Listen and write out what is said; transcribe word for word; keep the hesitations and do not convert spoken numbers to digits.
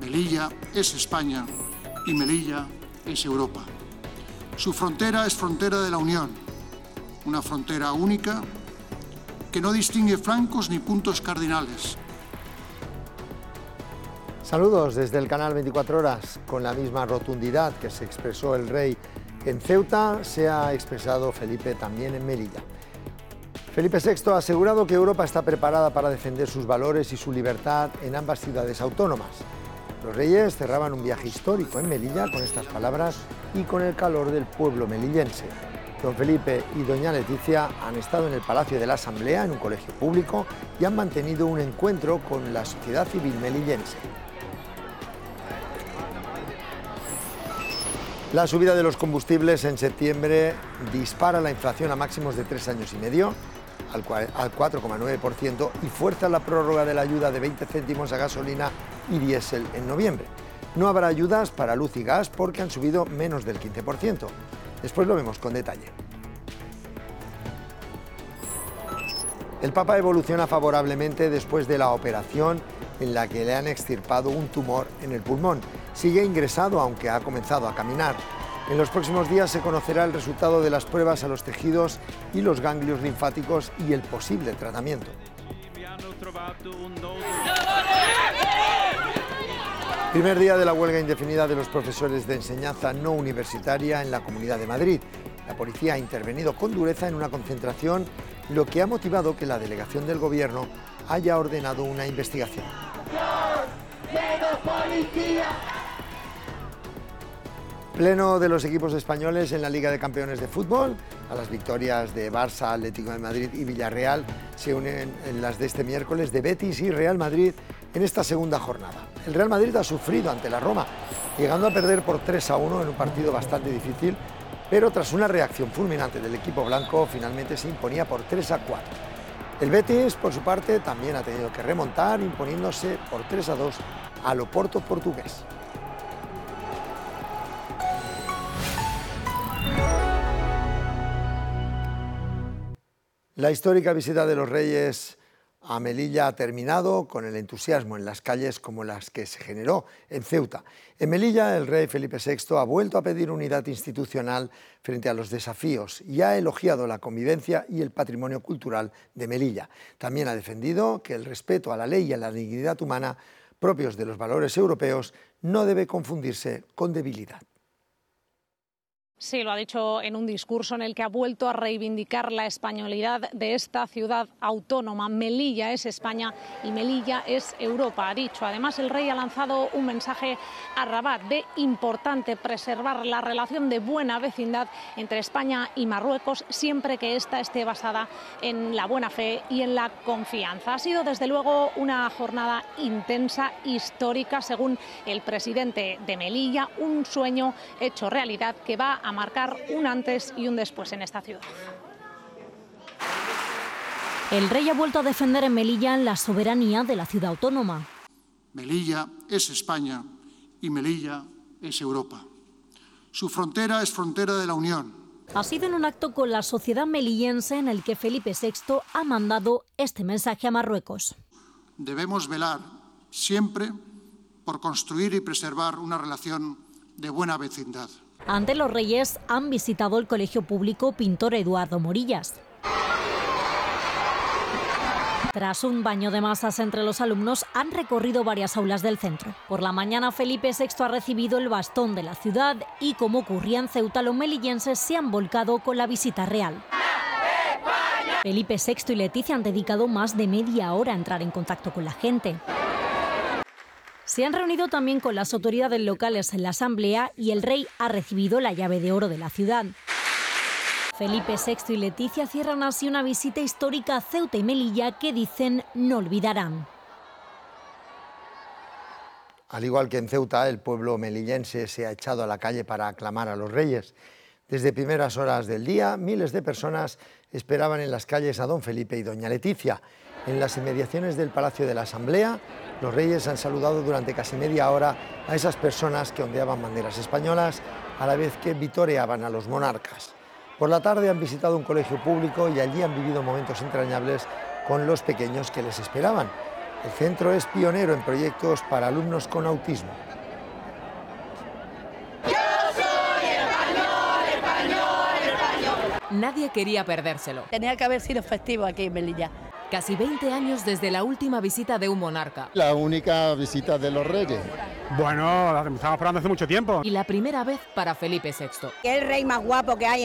Melilla es España y Melilla es Europa. Su frontera es frontera de la Unión, una frontera única que no distingue flancos ni puntos cardinales. Saludos desde el canal veinticuatro horas. Con la misma rotundidad que se expresó el rey en Ceuta, se ha expresado Felipe también en Melilla. Felipe sexto ha asegurado que Europa está preparada para defender sus valores y su libertad en ambas ciudades autónomas. Los reyes cerraban un viaje histórico en Melilla con estas palabras y con el calor del pueblo melillense. Don Felipe y doña Leticia han estado en el Palacio de la Asamblea, en un colegio público, y han mantenido un encuentro con la sociedad civil melillense. La subida de los combustibles en septiembre dispara la inflación a máximos de tres años y medio, al cuatro coma nueve por ciento, y fuerza la prórroga de la ayuda de veinte céntimos a gasolina y diésel en noviembre. No habrá ayudas para luz y gas porque han subido menos del quince por ciento. Después lo vemos con detalle. El Papa evoluciona favorablemente después de la operación en la que le han extirpado un tumor en el pulmón. Sigue ingresado, aunque ha comenzado a caminar. En los próximos días se conocerá el resultado de las pruebas a los tejidos y los ganglios linfáticos y el posible tratamiento. Primer día de la huelga indefinida de los profesores de enseñanza no universitaria en la Comunidad de Madrid. La policía ha intervenido con dureza en una concentración, lo que ha motivado que la delegación del Gobierno haya ordenado una investigación. Pleno de los equipos españoles en la Liga de Campeones de Fútbol. A las victorias de Barça, Atlético de Madrid y Villarreal se unen en las de este miércoles de Betis y Real Madrid en esta segunda jornada. El Real Madrid ha sufrido ante la Roma, llegando a perder por tres a uno en un partido bastante difícil, pero tras una reacción fulminante del equipo blanco, finalmente se imponía por tres a cuatro. El Betis, por su parte, también ha tenido que remontar, imponiéndose por tres a dos al Oporto portugués. La histórica visita de los Reyes a Melilla ha terminado con el entusiasmo en las calles como las que se generó en Ceuta. En Melilla, el rey Felipe sexto ha vuelto a pedir unidad institucional frente a los desafíos y ha elogiado la convivencia y el patrimonio cultural de Melilla. También ha defendido que el respeto a la ley y a la dignidad humana, propios de los valores europeos, no debe confundirse con debilidad. Sí, lo ha dicho en un discurso en el que ha vuelto a reivindicar la españolidad de esta ciudad autónoma. Melilla es España y Melilla es Europa, ha dicho. Además, el rey ha lanzado un mensaje a Rabat de importante preservar la relación de buena vecindad entre España y Marruecos, siempre que ésta esté basada en la buena fe y en la confianza. Ha sido, desde luego, una jornada intensa, histórica, según el presidente de Melilla, un sueño hecho realidad que va a a marcar un antes y un después en esta ciudad. El rey ha vuelto a defender en Melilla la soberanía de la ciudad autónoma. Melilla es España y Melilla es Europa. Su frontera es frontera de la Unión. Ha sido en un acto con la sociedad melillense en el que Felipe sexto ha mandado este mensaje a Marruecos. Debemos velar siempre por construir y preservar una relación de buena vecindad. Ante los reyes han visitado el colegio público Pintor Eduardo Morillas. Tras un baño de masas entre los alumnos, han recorrido varias aulas del centro. Por la mañana, Felipe sexto ha recibido el bastón de la ciudad y, como ocurría en Ceuta, los melillenses se han volcado con la visita real. Felipe sexto y Leticia han dedicado más de media hora a entrar en contacto con la gente. Se han reunido también con las autoridades locales en la Asamblea y el rey ha recibido la llave de oro de la ciudad. Felipe sexto y Leticia cierran así una visita histórica a Ceuta y Melilla que dicen no olvidarán. Al igual que en Ceuta, el pueblo melillense se ha echado a la calle para aclamar a los reyes. Desde primeras horas del día, miles de personas esperaban en las calles a don Felipe y doña Leticia. En las inmediaciones del Palacio de la Asamblea, los reyes han saludado durante casi media hora a esas personas que ondeaban banderas españolas, a la vez que vitoreaban a los monarcas. Por la tarde han visitado un colegio público y allí han vivido momentos entrañables con los pequeños que les esperaban. El centro es pionero en proyectos para alumnos con autismo. Nadie quería perdérselo. Tenía que haber sido festivo aquí en Melilla. Casi veinte años desde la última visita de un monarca. La única visita de los reyes. Bueno, estamos esperando hace mucho tiempo. Y la primera vez para Felipe sexto. Es el rey más guapo que hay